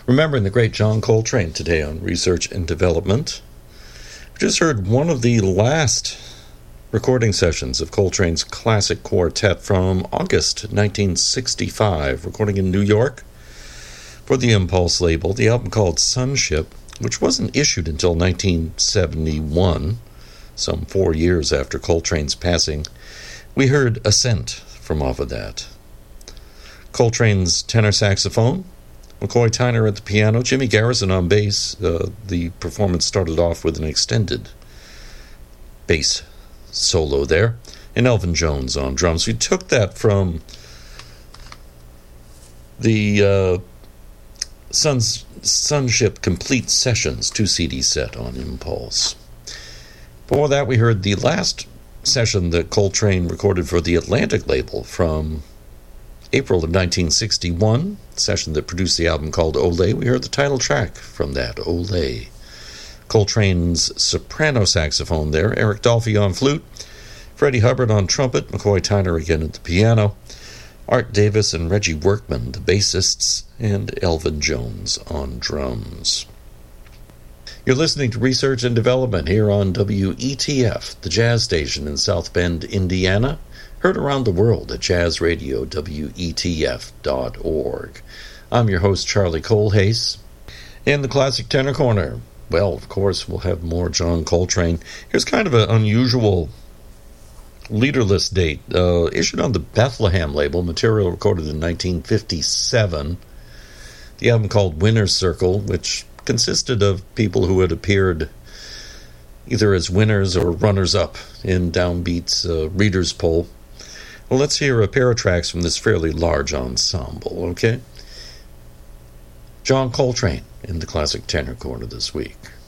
Remembering the great John Coltrane today on Research and Development. We just heard one of the last recording sessions of Coltrane's classic quartet from August 1965, recording in New York for the Impulse label, the album called Sunship, which wasn't issued until 1971, some 4 years after Coltrane's passing. We heard Ascent from off of that. Coltrane's tenor saxophone, McCoy Tyner at the piano, Jimmy Garrison on bass. The performance started off with an extended bass solo there, and Elvin Jones on drums. We took that from the Sunship Complete Sessions 2-CD set on Impulse. Before that, we heard the last session that Coltrane recorded for the Atlantic label from April of 1961, session that produced the album called Olé. We heard the title track from that, Olé. Coltrane's soprano saxophone there, Eric Dolphy on flute, Freddie Hubbard on trumpet, McCoy Tyner again at the piano, Art Davis and Reggie Workman, the bassists, and Elvin Jones on drums. You're listening to Research and Development here on WETF, the jazz station in South Bend, Indiana, heard around the world at jazzradio.wetf.org. I'm your host, Charlie Colhase. In the Classic Tenor Corner, well, of course, we'll have more John Coltrane. Here's kind of an unusual leaderless date. Issued on the Bethlehem label, material recorded in 1957. The album called Winner's Circle, which consisted of people who had appeared either as winners or runners-up in Downbeat's Reader's Poll. Well, let's hear a pair of tracks from this fairly large ensemble, okay? John Coltrane in the Classic Tenor Corner this week.